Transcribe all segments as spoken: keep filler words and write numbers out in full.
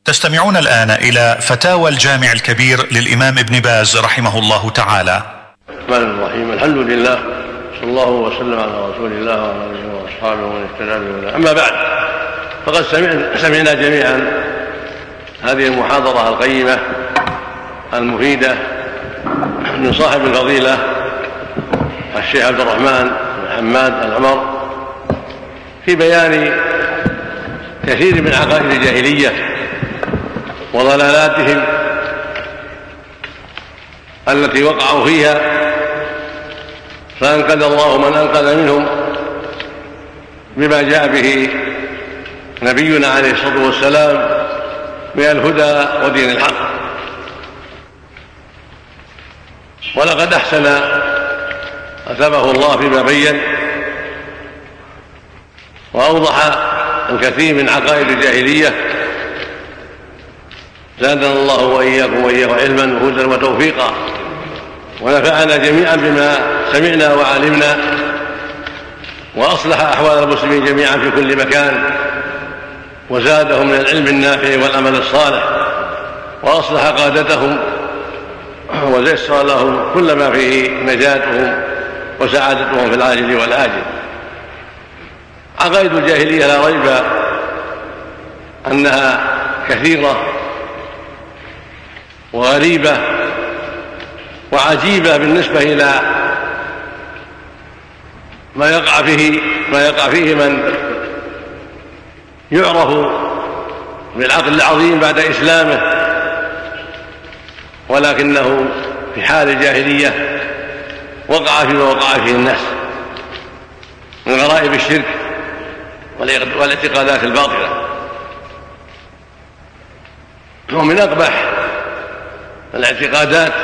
تستمعون الآن إلى فتاوى الجامع الكبير للإمام ابن باز رحمه الله تعالى. الرحمن الرحيم. الحمد لله، صلى الله وسلم على رسول الله وعلى آله وأصحابه ومن اهتدى بهداه. أما بعد، فقد سمعنا جميعا هذه المحاضرة القيمة المفيدة من صاحب الفضيلة الشيخ عبد الرحمن بن حماد العمر في بيان كثير من عقائد الجاهلية وضلالاتهم التي وقعوا فيها، فأنقذ الله من أنقذ منهم بما جاء به نبينا عليه الصلاة والسلام من الهدى ودين الحق. ولقد أحسن أثابه الله فيما بين وأوضح الكثير من عقائد الجاهلية، زادنا الله وإياكم وإياه علما وهدى وتوفيقا، ونفعنا جميعا بما سمعنا وعلمنا، وأصلح أحوال المسلمين جميعا في كل مكان، وزادهم من العلم النافع والعمل الصالح، وأصلح قادتهم ويسر لهم كل ما فيه نجاتهم وسعادتهم في العاجل والآجل. عقائد الجاهلية لا ريب أنها كثيرة وغريبة وعجيبة بالنسبة إلى ما يقع فيه ما يقع فيه من يعرف بالعقل العظيم بعد إسلامه، ولكنه في حال الجاهلية وقع فيما وقع فيه الناس من غرائب الشرك والاعتقادات الباطلة. ومن أقبح الاعتقادات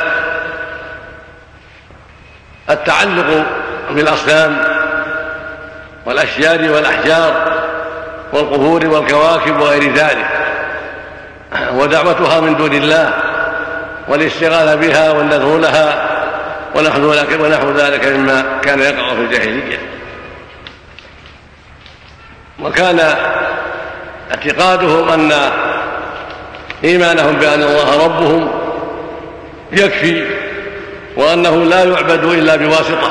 التعلق بالأصنام والأشجار والأحجار والقبور والكواكب وغير ذلك، ودعوتها من دون الله والاستغاثة بها والنذر لها ونحو ذلك مما كان يقع في الجاهلية. وكان اعتقادهم أن إيمانهم بأن الله ربهم يكفي، وأنه لا يعبد إلا بواسطة،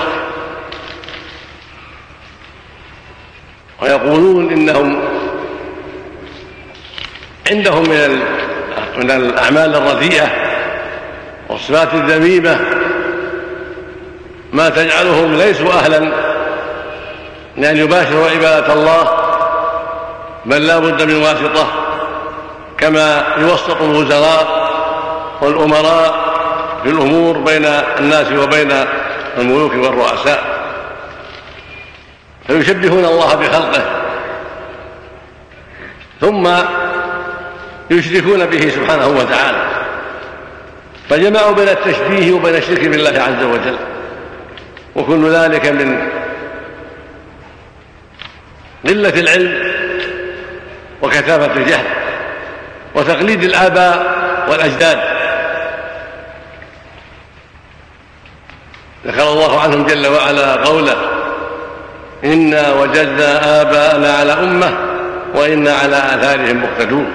ويقولون إنهم عندهم من الأعمال الرديئة والصفات الذميمة ما تجعلهم ليسوا أهلا لأن يباشروا عبادة الله، بل لا بد من واسطة، كما يوسط الوزراء والأمراء في الأمور بين الناس وبين الملوك والرؤساء، فيشبهون الله بخلقه ثم يشركون به سبحانه وتعالى، فجمعوا بين التشبيه وبين الشرك بالله عز وجل، وكل ذلك من قلة العلم وكثافة الجهل وتقليد الآباء والأجداد. ذكر الله عنهم جل وعلا قوله: إنا وجدنا آباءنا على أمة وإنا على آثارهم مقتدون.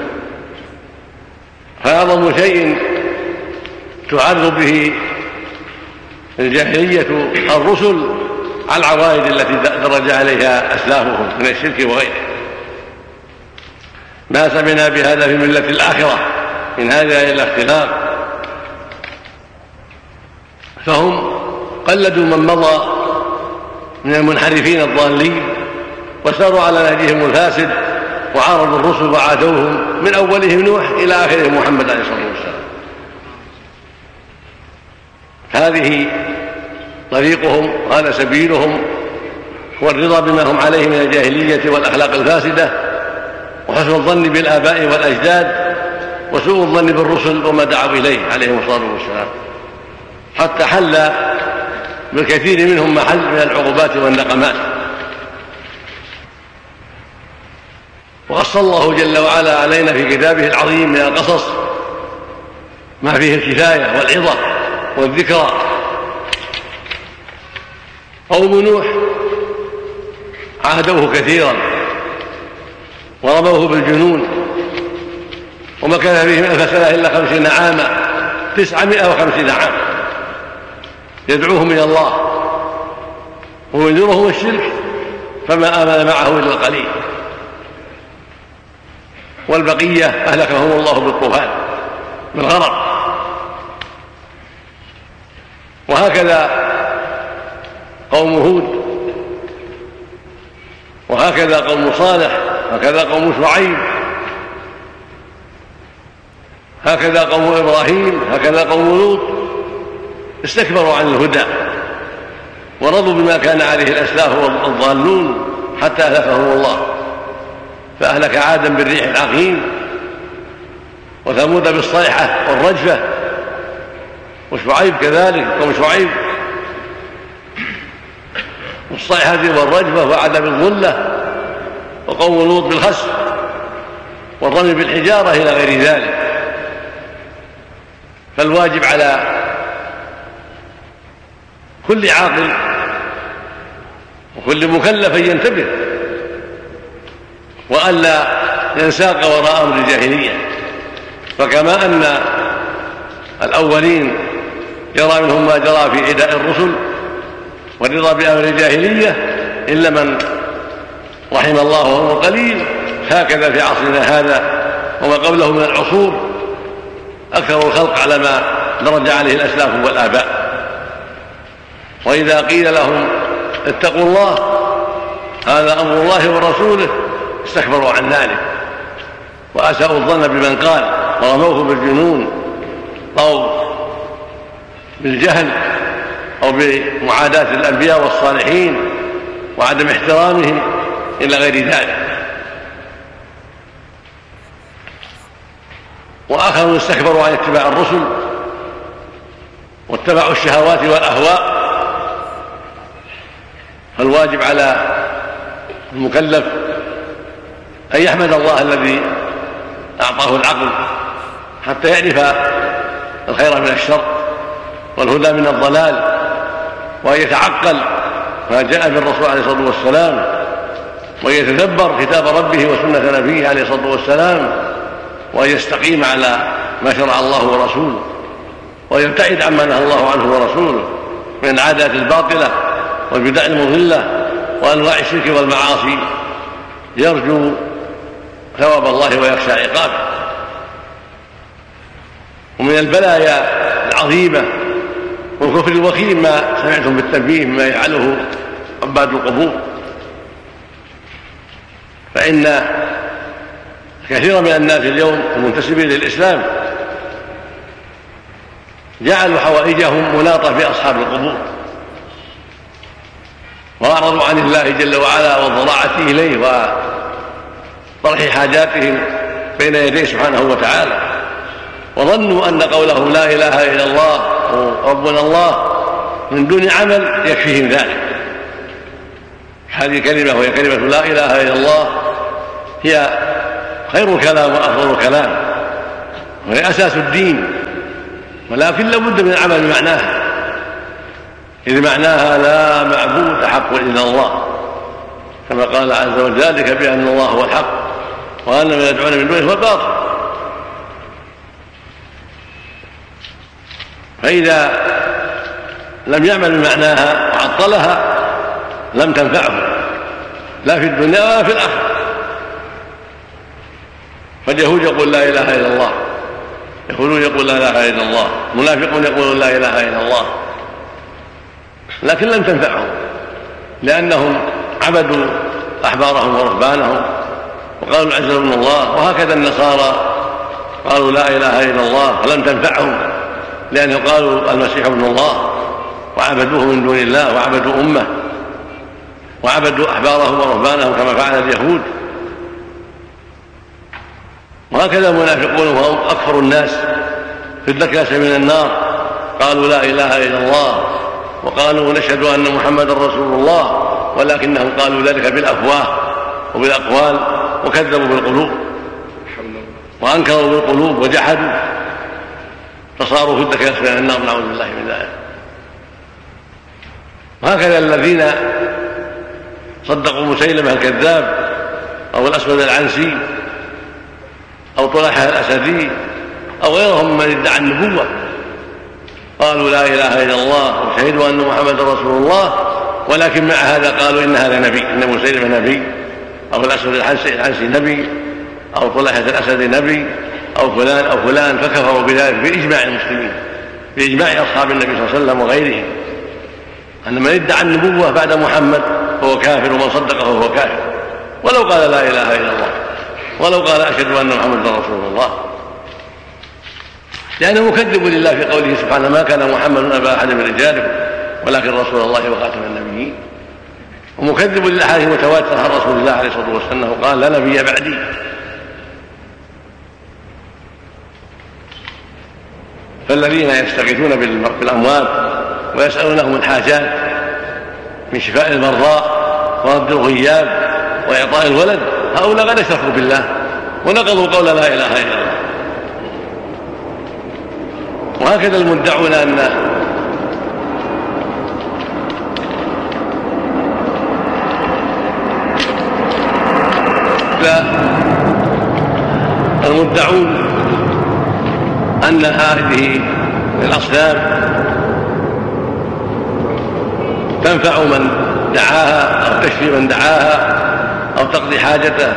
فأعظم شيء تعرض به الجاهلية الرسل على العوائد التي درج عليها أسلافهم من الشرك وغيره. ما سمعنا بهذا في ملة الآخرة إن هذا إلا اختلاق، فهم قلدوا من مضى من المنحرفين الضالين وساروا على نهجهم الفاسد، وعارضوا الرسل وعادوهم من أولهم نوح إلى آخرهم محمد عليه الصلاة والسلام. هذه طريقهم وهذا سبيلهم، والرضا بما هم عليه من الجاهلية والأخلاق الفاسدة، وحسن الظن بالآباء والأجداد، وسوء الظن بالرسل وما دعوا إليه عليهم الصلاة والسلام، حتى حل بالكثير منهم محل من العقوبات والنقمات. وقص الله جل وعلا علينا في كتابه العظيم من القصص ما فيه الكفاية والعظة والذكرى. قوم نوح عادوه كثيرا ورموه بالجنون ومكث فيهم ألف سنة إلا خمسين عاما، تسعمائة وخمسين عاما يدعوهم إلى الله وينذرهم الشرك، فما آمن معه إلا القليل، والبقية أهلكهم الله بالطوفان بالغرق. وهكذا قوم هود، وهكذا قوم صالح، هكذا قوم شعيب، هكذا قوم إبراهيم، هكذا قوم لوط، استكبروا عن الهدى ورضوا بما كان عليه الأسلاف والضالون حتى أهلكهم الله. فأهلك عادا بالريح العقيم، وثمود بالصيحة والرجفة، وشعيب كذلك قوم شعيب والصيحة والرجفة وعاد بالظلة، وقوم لوط بالخسف والرمي بالحجارة إلى غير ذلك. فالواجب على كل عاقل وكل مكلف أن ينتبه وألا ينساق وراء أمر الجاهلية. فكما أن الأولين يرى منهم ما جرى في عداء الرسل والرضا بأمر الجاهلية إلا من رحم الله وهو قليل، هكذا في عصرنا هذا وما قبله من العصور أكثر الخلق على ما درج عليه الأسلاف والآباء. وإذا قيل لهم اتقوا الله هذا أمر الله ورسوله استكبروا عن ذلك وأساءوا الظن بمن قال، ورموه بالجنون أو بالجهل أو بمعاداة الأنبياء والصالحين وعدم احترامهم إلى غير ذلك. وآخرون استكبروا عن اتباع الرسل واتبعوا الشهوات والأهواء. فالواجب على المكلف أن يحمد الله الذي أعطاه العقل حتى يعرف الخير من الشر والهدى من الضلال، وأن يتعقل ما جاء بالرسول عليه الصلاة والسلام، ويتدبر كتاب ربه وسنة نبيه عليه الصلاة والسلام، وأن يستقيم على ما شرع الله ورسوله، ويبتعد عما نهى الله عنه ورسوله من العادات الباطلة والبدع المضلة وأنواع الشرك والمعاصي، يرجو ثواب الله ويخشى عقابه. ومن البلايا العظيمة والكفر الوخيم ما سمعتم بالتنبيه مما يفعله عباد القبور، فإن كثيرا من الناس اليوم المنتسبين للإسلام جعلوا حوائجهم مناطة بأصحاب القبور، وأعرضوا عن الله جل وعلا والضراعة إليه وطرح حاجاتهم بين يديه سبحانه وتعالى، وظنوا أن قولهم لا إله إلا الله ربنا الله من دون عمل يكفيهم ذلك. هذه كلمة وهي كلمة لا إله إلا الله هي خير الكلام وأفضل الكلام وهي أساس الدين، ولكن لابد من العمل بمعناها، إذ معناها لا معبود حق إلا الله، كما قال عز وجل ذلك بأن الله هو الحق وأن من يدعون من دونه هو الباطل. فإذا لم يعمل بمعناها وعطلها لم تنفعه لا في الدنيا ولا في الآخرة. فاليهود يقول لا إله إلا الله، يقولون يقول لا إله إلا الله، منافقون يقولون لا إله إلا الله، لكن لم تنفعهم لأنهم عبدوا أحبارهم ورهبانهم وقالوا العزة من الله. وهكذا النصارى قالوا لا إله إلا الله فلم تنفعهم لأنهم قالوا المسيح ابن الله وعبدوه من دون الله وعبدوا أمه وعبدوا أحبارهم ورهبانهم كما فعل اليهود. وهكذا المنافقون وهم أكثر الناس في الدكاسة من النار قالوا لا إله إلا الله وقالوا نشهد أن محمد رسول الله، ولكنهم قالوا ذلك بالأفواه وبالأقوال وكذبوا بالقلوب وأنكروا بالقلوب وجحدوا، فصاروا في الدكاسة من النار، نعوذ بالله من ذلك. وهكذا الذين صدقوا مسيلمة الكذاب أو الأسود العنسي أو أو طلحة الأسدي أو غيرهم من ادعى النبوة قالوا لا إله إلا الله وشهدوا أن محمد رسول الله، ولكن مع هذا قالوا إن هذا نبي، إن مسيلمة نبي، أو الأسود العنسي نبي، أو طلحة الأسد نبي، أو فلان أو فلان، فكفروا بذلك بإجماع المسلمين، بإجماع أصحاب النبي صلى الله عليه وسلم وغيرهم، أن من ادعى النبوة بعد محمد فهو كافر، ومن صدقه فهو كافر ولو قال لا إله إلا الله، ولو قال أشهد أن محمدا رسول الله، لأنه مكذب لله في قوله سبحانه ما كان محمد أبا أحد من رجالكم ولكن رسول الله وخاتم النبيين، ومكذب للأحاديث المتواترة عن رسول الله عليه الصلاة والسلام أنه قال لا نبي بعدي. فالذين يستغيثون بالأموات ويسألونهم الحاجات من شفاء المرضى ورد الغياب وإعطاء الولد، هؤلاء قد اشركوا بالله ونقضوا قول لا إله إلا الله. وهكذا المدعون أن المدعون أن هذه الأصنام تنفع من دعاها أو تشفي من دعاها أو تقضي حاجته،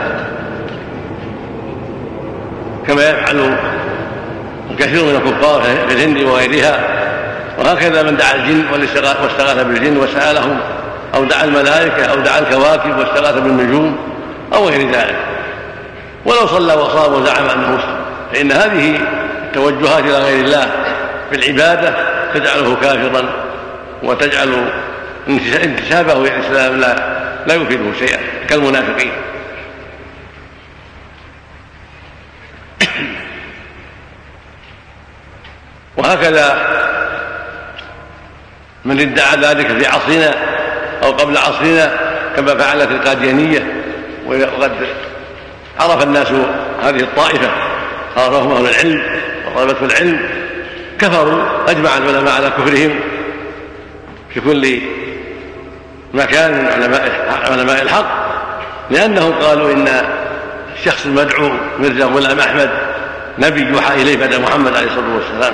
كما يفعل كثير من الكفار في الهند وغيرها. وهكذا من دعا الجن واستغاث بالجن وسألهم، أو دعا الملائكة أو دعا الكواكب واستغاث بالنجوم أو غير ذلك، ولو صلى وصام وزعم أنه مسلم، فإن هذه التوجهات إلى غير الله في العبادة تجعله كافرا وتجعل انتسابه إلى الإسلام لا, لا يفيده شيئا كالمنافقين. وهكذا من ادعى ذلك في عصرنا أو قبل عصرنا كما فعلت القاديانية، وقد عرف الناس هذه الطائفة، عرفهم أهل العلم وطلبة العلم، كفروا، أجمع العلماء على كفرهم في كل مكان من علماء الحق، لأنهم قالوا إن الشخص المدعو مرزا غلام أحمد نبي يوحى إليه بعد محمد عليه الصلاة والسلام،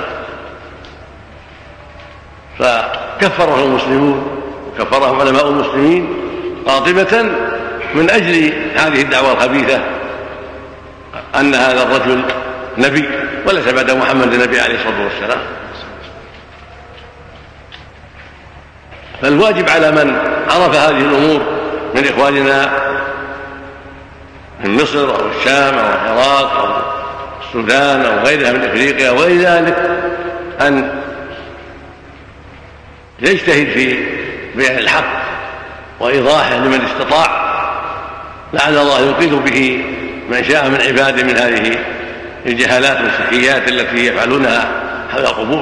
فكفره المسلمون وكفرهم علماء المسلمين قاطبة من أجل هذه الدعوة الخبيثة أن هذا الرجل نبي وليس بعد محمد النبي عليه الصلاة والسلام. فالواجب على من عرف هذه الأمور من إخواننا من مصر أو الشام أو العراق أو السودان أو غيرها من إفريقيا وغير ذلك أن يجتهد في بيان الحق وإيضاحه لمن استطاع، لعل الله ينقذ به من شاء من عباده من هذه الجهالات والسخيات التي يفعلونها حول القبور.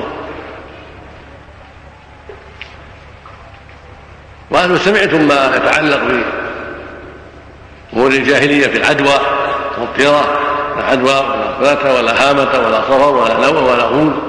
وهل سمعتم ما يتعلق بأمور الجاهلية في العدوى والطيرة؟ لا عدوى ولا فلاتة ولا هامة ولا صفر ولا نوى ولا غول